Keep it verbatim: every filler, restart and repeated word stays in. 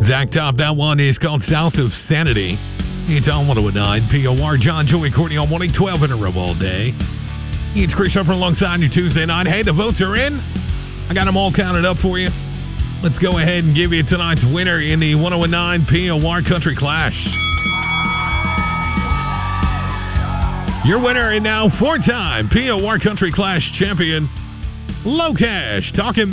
Zach Top, that one is called South of Sanity. It's on one oh nine P O R. John, Joey, Courtney on one eight twelve in a row all day. It's Chris Sharper alongside your Tuesday night. Hey, the votes are in. I got them all counted up for you. Let's go ahead and give you tonight's winner in the one oh nine P O R Country Clash. Your winner and now four-time P O R Country Clash champion, Low Cash, talking